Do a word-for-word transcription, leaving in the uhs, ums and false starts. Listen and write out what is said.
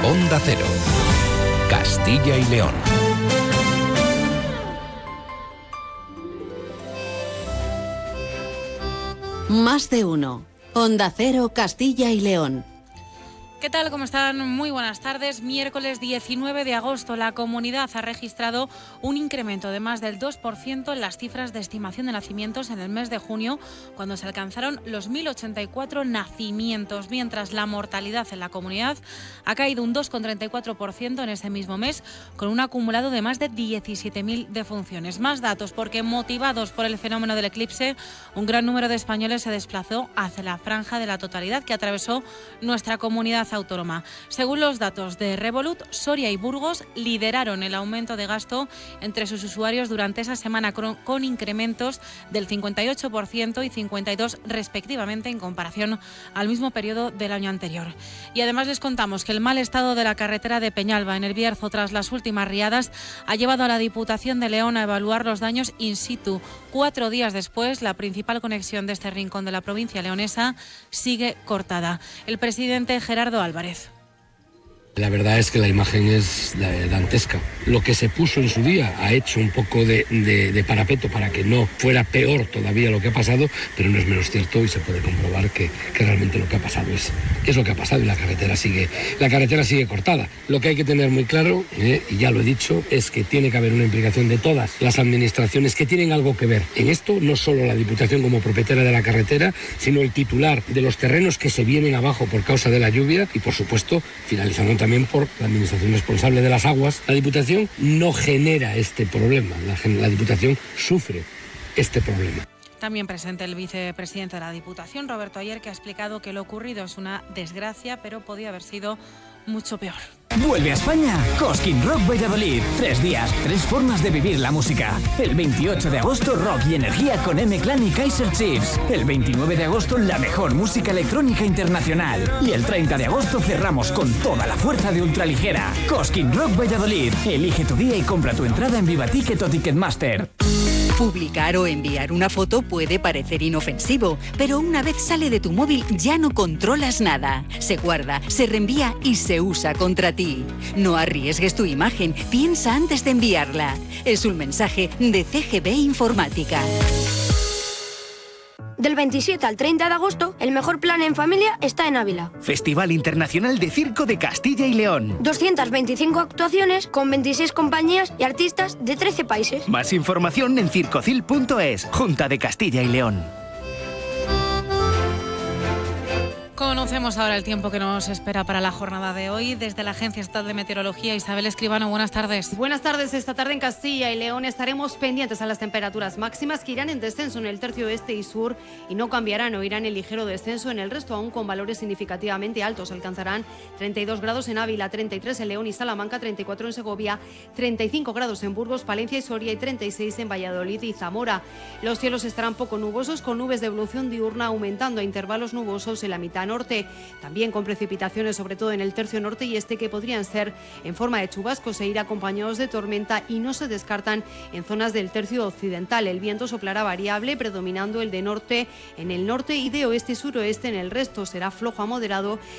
Onda Cero, Castilla y León. Más de uno. Onda Cero, Castilla y León. ¿Qué tal? ¿Cómo están? Muy buenas tardes. Miércoles diecinueve de agosto, la comunidad ha registrado un incremento de más del dos por ciento en las cifras de estimación de nacimientos en el mes de junio, cuando se alcanzaron los mil ochenta y cuatro nacimientos, mientras la mortalidad en la comunidad ha caído un dos coma treinta y cuatro por ciento en ese mismo mes, con un acumulado de más de diecisiete mil defunciones. Más datos, porque motivados por el fenómeno del eclipse, un gran número de españoles se desplazó hacia la franja de la totalidad que atravesó nuestra comunidad autónoma. Según los datos de Revolut, Soria y Burgos lideraron el aumento de gasto entre sus usuarios durante esa semana, con incrementos del cincuenta y ocho por ciento y cincuenta y dos por ciento respectivamente en comparación al mismo periodo del año anterior. Y además les contamos que el mal estado de la carretera de Peñalba en el Bierzo tras las últimas riadas ha llevado a la Diputación de León a evaluar los daños in situ. Cuatro días después, la principal conexión de este rincón de la provincia leonesa sigue cortada. El presidente Gerardo Álvarez. La verdad es que la imagen es dantesca. Lo que se puso en su día ha hecho un poco de, de, de parapeto para que no fuera peor todavía lo que ha pasado, pero no es menos cierto y se puede comprobar que, que realmente lo que ha pasado es, es lo que ha pasado y la carretera sigue, la carretera sigue cortada. Lo que hay que tener muy claro, eh, y ya lo he dicho, es que tiene que haber una implicación de todas las administraciones que tienen algo que ver en esto, no solo la Diputación como propietaria de la carretera, sino el titular de los terrenos que se vienen abajo por causa de la lluvia y, por supuesto, finalizando también por la administración responsable de las aguas. La Diputación no genera este problema, la, la Diputación sufre este problema. También presente el vicepresidente de la Diputación, Roberto Ayer, que ha explicado que lo ocurrido es una desgracia, pero podía haber sido mucho peor. Vuelve a España Cosquín Rock Valladolid. Tres días, tres formas de vivir la música. El veintiocho de agosto, rock y energía con M-Clan y Kaiser Chiefs. El veintinueve de agosto, la mejor música electrónica internacional. Y el treinta de agosto cerramos con toda la fuerza de ultraligera. Cosquín Rock Valladolid. Elige tu día y compra tu entrada en Viva Ticket o Ticketmaster. Publicar o enviar una foto puede parecer inofensivo, pero una vez sale de tu móvil ya no controlas nada. Se guarda, se reenvía y se usa contra ti. No arriesgues tu imagen, piensa antes de enviarla. Es un mensaje de C G B Informática. Del veintisiete al treinta de agosto, el mejor plan en familia está en Ávila. Festival Internacional de Circo de Castilla y León. doscientas veinticinco actuaciones con veintiséis compañías y artistas de trece países. Más información en circocil punto es, Junta de Castilla y León. Conocemos ahora el tiempo que nos espera para la jornada de hoy. Desde la Agencia Estatal de Meteorología, Isabel Escribano, buenas tardes. Buenas tardes. Esta tarde en Castilla y León estaremos pendientes a las temperaturas máximas que irán en descenso en el tercio este y sur y no cambiarán o irán en ligero descenso en el resto, aún con valores significativamente altos. Alcanzarán treinta y dos grados en Ávila, treinta y tres en León y Salamanca, treinta y cuatro en Segovia, treinta y cinco grados en Burgos, Palencia y Soria y treinta y seis en Valladolid y Zamora. Los cielos estarán poco nubosos, con nubes de evolución diurna aumentando a intervalos nubosos en la mitad norte, también con precipitaciones sobre todo en el tercio norte y este que podrían ser en forma de chubascos e ir acompañados de tormenta y no se descartan en zonas del tercio occidental. El viento soplará variable, predominando el de norte en el norte y de oeste y suroeste en el resto. Será flojo a moderado